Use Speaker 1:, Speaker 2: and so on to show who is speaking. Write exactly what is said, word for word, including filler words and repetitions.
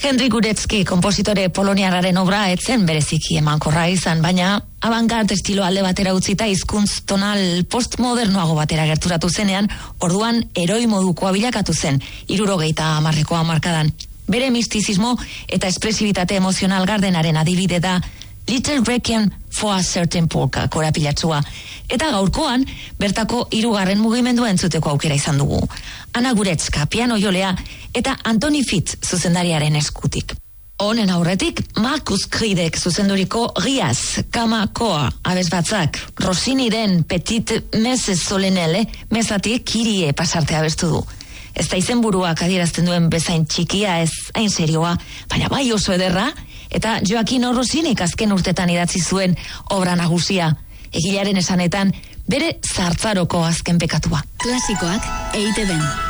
Speaker 1: Henry Gurecki, konpositore poloniarraren obra etzen bereziki emankorra izan, baina avantgarde estilo alde batera utzita hizkuntz tonal postmodernoago batera gerturatu zenean, orduan heroi modukoa bilakatu zen, hirurogeita hamarrekoa hamarkadan. Bere mistizismo eta espresibitate emozional gardenaren adibide da Little Requiem for a Certain Polka korapilatsua. Eta gaurkoan, bertako hirugarren mugimendua entzuteko aukera izan dugu. Ana Gurecka, piano jolea, eta Antoni Fitz zuzendariaren eskutik. Honen aurretik, Markus Kridek zuzenduriko Riaz, Kamakoa, abez batzak, Rossiniren Petit Messe Solenele, mezatik Kirie pasarte abestu du. Ez da izenburuak adierazten duen bezain txikia, ez hain serioa, baina bai oso ederra, eta Joaquin Rossinik azken urtetan idatzi zuen obra nagusia. Egilaren esanetan, bere zartzaroko azken pekatua.
Speaker 2: Klasikoak E I Te Ben.